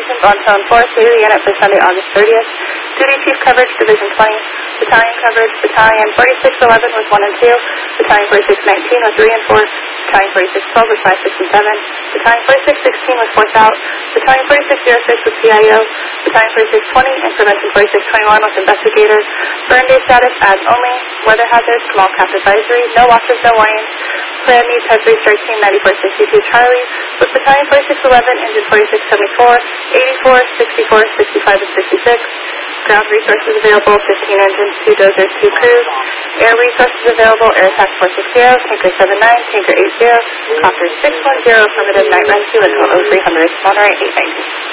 Operations on Zone 4, Daily Unit for Sunday, August 30th. Duty Chief Coverage, Division 20. Battalion Coverage, Battalion 4611 was 1 and 2. Battalion 4619 was 3 and 4. Battalion 4612 was 5, 6, and 7. Battalion 4616 was 4th out. Battalion 4606 was CIO. Battalion 4620 and Prevention 4621 was Investigator. Burn day status as only. Weather hazards, small cap advisory. No watches, no warnings. Plan needs Type 3 Strike Team 9462 Charlie. With Battalion 4611, Engine 4674, 84, 64, 65, and 66. Ground resources available, 15 engines, 2 dozers, 2 crews. Air resources available, Air Attack 460, Tanker 79, Tanker 80, Copter 610, affirmative, night run 2 until 0300, Monterey 890.